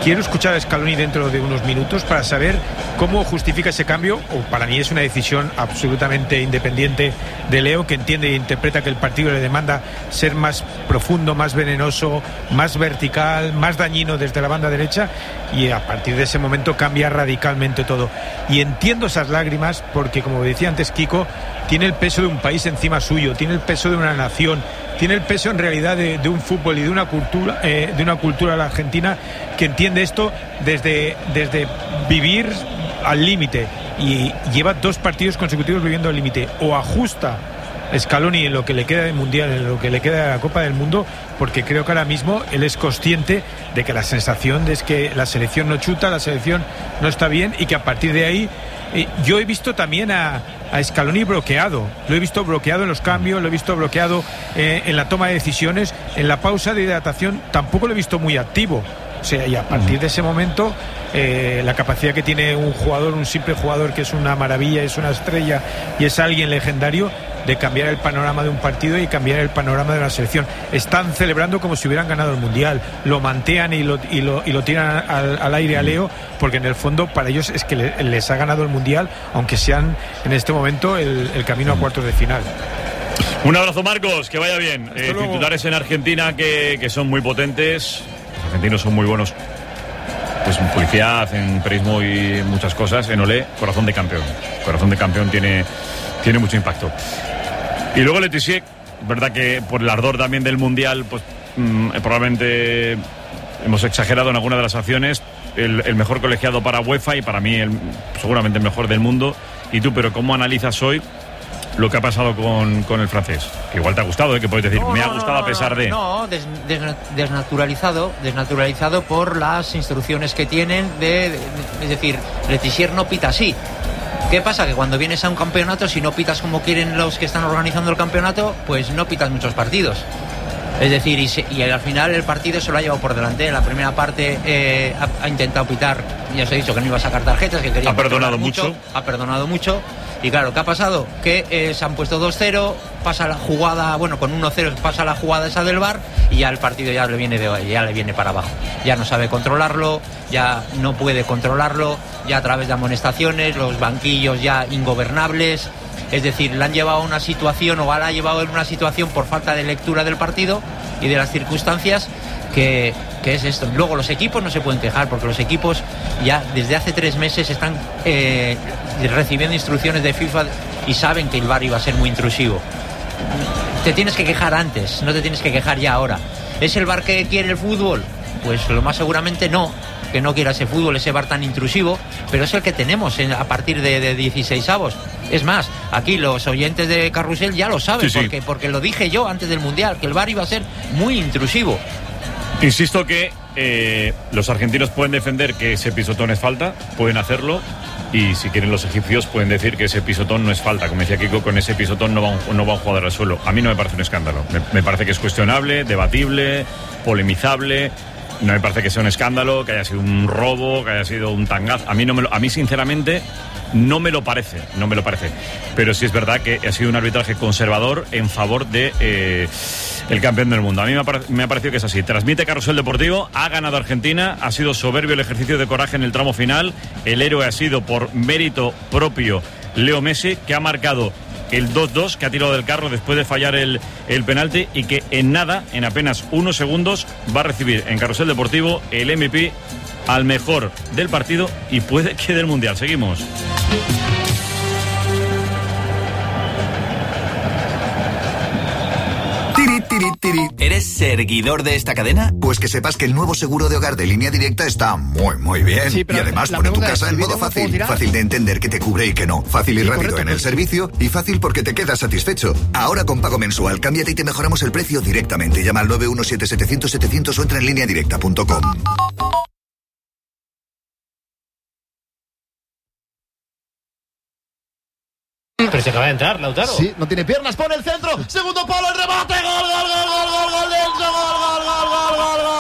quiero escuchar a Scaloni dentro de unos minutos para saber cómo justifica ese cambio. O para mí es una decisión absolutamente independiente de Leo, que entiende e interpreta que el partido le demanda ser más profundo, más venenoso, más vertical, más dañino desde la banda derecha, y a partir de ese momento cambia radicalmente todo. Y entiendo esas lágrimas porque, como decía antes Kiko, tiene el peso de un país encima suyo, tiene el peso de una nación, tiene el peso en realidad de un fútbol y de una cultura la argentina, que entiende esto desde vivir al límite, y lleva 2 partidos consecutivos viviendo al límite. O ajusta Scaloni en lo que le queda del Mundial, en lo que le queda de la Copa del Mundo, porque creo que ahora mismo él es consciente de que la sensación es que la selección no chuta, la selección no está bien, y que a partir de ahí yo he visto también a Scaloni bloqueado. Lo he visto bloqueado en los cambios, lo he visto bloqueado en la toma de decisiones, en la pausa de hidratación tampoco lo he visto muy activo. O sea, y a partir de ese momento la capacidad que tiene un jugador, un simple jugador que es una maravilla, es una estrella y es alguien legendario, de cambiar el panorama de un partido y cambiar el panorama de la selección. Están celebrando como si hubieran ganado el Mundial, lo mantean y lo tiran al aire a Leo, porque en el fondo para ellos es que les ha ganado el Mundial, aunque sean en este momento el camino a cuartos de final. Un abrazo, Marcos, que vaya bien. Titulares en Argentina que son muy potentes. Los argentinos son muy buenos, pues en publicidad, en periodismo y muchas cosas. En Olé, corazón de campeón. Corazón de campeón tiene mucho impacto. Y luego Letizier, verdad que por el ardor también del Mundial, pues probablemente hemos exagerado en alguna de las acciones. El mejor colegiado para UEFA y para mí seguramente el mejor del mundo. Y tú, pero ¿cómo analizas hoy lo que ha pasado con el francés? Que igual te ha gustado, que puedes decir, me ha gustado a pesar de... No, desnaturalizado por las instrucciones que tienen es decir, Letizier no pita así. ¿Qué pasa? Que cuando vienes a un campeonato, si no pitas como quieren los que están organizando el campeonato, pues no pitas muchos partidos. Es decir, y al final el partido se lo ha llevado por delante. En la primera parte ha intentado pitar, ya os he dicho que no iba a sacar tarjetas, que quería... Ha perdonado mucho. Ha perdonado mucho. Y claro, ¿qué ha pasado? Que se han puesto 2-0, pasa la jugada, bueno, con 1-0 pasa la jugada esa del VAR y ya el partido ya le viene para abajo. Ya no sabe controlarlo, ya no puede controlarlo, ya a través de amonestaciones, los banquillos ya ingobernables. Es decir, le han llevado a una situación, o la ha llevado en una situación por falta de lectura del partido y de las circunstancias, que es esto. Luego los equipos no se pueden quejar, porque los equipos ya desde hace 3 meses están recibiendo instrucciones de FIFA y saben que el VAR iba a ser muy intrusivo. Te tienes que quejar antes, no te tienes que quejar ya ahora. ¿Es el VAR que quiere el fútbol? Pues lo más seguramente no, que no quiera ese fútbol, ese VAR tan intrusivo, pero es el que tenemos a partir de 16avos. Es más, aquí los oyentes de Carrusel ya lo saben, sí. Porque lo dije yo antes del Mundial, que el VAR iba a ser muy intrusivo. Insisto que los argentinos pueden defender que ese pisotón es falta, pueden hacerlo, y si quieren los egipcios pueden decir que ese pisotón no es falta. Como decía Kiko, con ese pisotón no va un jugador al suelo. A mí no me parece un escándalo, me parece que es cuestionable, debatible, polemizable. No me parece que sea un escándalo, que haya sido un robo, que haya sido un tangazo. A mí sinceramente no me lo parece. Pero sí es verdad que ha sido un arbitraje conservador en favor de el campeón del mundo. A mí me ha parecido que es así. Transmite Carrusel Deportivo, ha ganado Argentina, ha sido soberbio el ejercicio de coraje en el tramo final. El héroe ha sido por mérito propio Leo Messi, que ha marcado el 2-2, que ha tirado del carro después de fallar el penalti, y que en apenas unos segundos va a recibir en Carrusel Deportivo el MVP al mejor del partido y puede que del Mundial. Seguimos. ¿Eres seguidor de esta cadena? Pues que sepas que el nuevo seguro de hogar de Línea Directa está muy, muy bien. Sí, y además pone tu casa en modo fácil. Fácil de entender que te cubre y que no. Fácil y rápido en el servicio. Y fácil porque te quedas satisfecho. Ahora con pago mensual, cámbiate y te mejoramos el precio directamente. Llama al 917-700-700 o entra en lineadirecta.com. Pero se acaba de entrar, Lautaro. Sí, no tiene piernas, pone el centro. Segundo palo, el remate. Gol, gol, gol, gol, gol, gol, gol, gol, gol, gol, gol, gol.